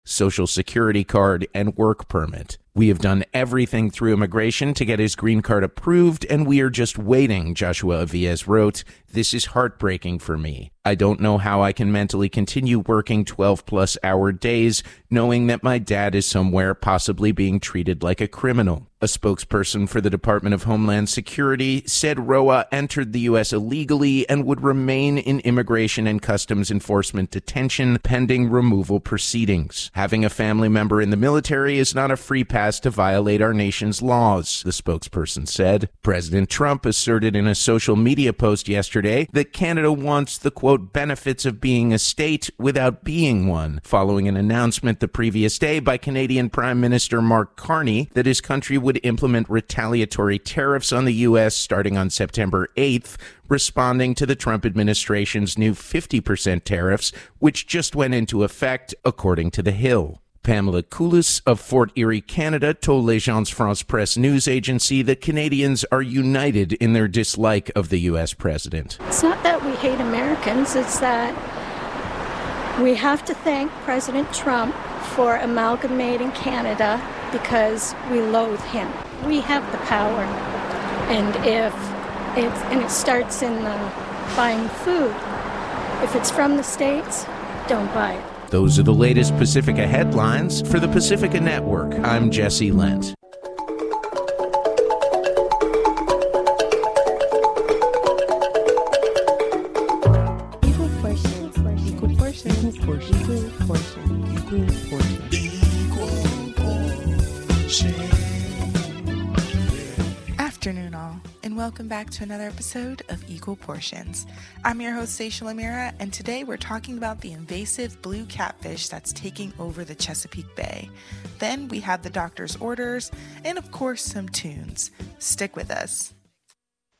Social Security card, and work permit. We have done everything through immigration to get his green card approved, and we are just waiting, Joshua Aviez wrote. This is heartbreaking for me. I don't know how I can mentally continue working 12-plus hour days, knowing that my dad is somewhere possibly being treated like a criminal. A spokesperson for the Department of Homeland Security said Roa entered the U.S. illegally and would remain in Immigration and Customs Enforcement detention pending removal proceedings. Having a family member in the military is not a free pass to violate our nation's laws, the spokesperson said. President Trump asserted in a social media post yesterday that Canada wants the, quote, benefits of being a state without being one, following an announcement the previous day by Canadian Prime Minister Mark Carney that his country would implement retaliatory tariffs on the U.S. starting on September 8th, responding to the Trump administration's new 50% tariffs, which just went into effect, according to The Hill. Pamela Coulis of Fort Erie, Canada, told L'Agence France-Presse news agency that Canadians are united in their dislike of the U.S. president. It's not that we hate Americans, it's that we have to thank President Trump for amalgamating Canada because we loathe him. We have the power, and it starts in buying food. If it's from the States, don't buy it. Those are the latest Pacifica headlines. For the Pacifica Network, I'm Jesse Lent. Equal portions, equal portions, equal portions, equal portions. Afternoon all, and welcome back to another episode of Equal Portions. I'm your host, Seychelle Amira, and today we're talking about the invasive blue catfish that's taking over the Chesapeake Bay. Then we have the doctor's orders, and of course some tunes. Stick with us.